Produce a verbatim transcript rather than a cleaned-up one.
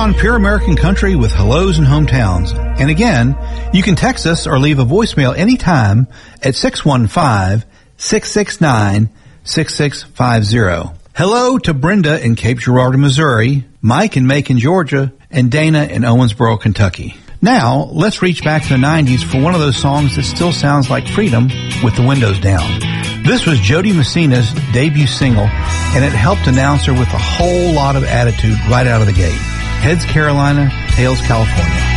on Pure American Country with hellos and hometowns. And again, you can text us or leave a voicemail anytime at six one five, six six nine, six six five zero. Hello to Brenda in Cape Girardeau, Missouri, Mike in Macon, Georgia, and Dana in Owensboro, Kentucky. Now, let's reach back to the nineties for one of those songs that still sounds like freedom with the windows down. This was Jody Messina's debut single, and it helped announce her with a whole lot of attitude right out of the gate. Heads Carolina, tails California.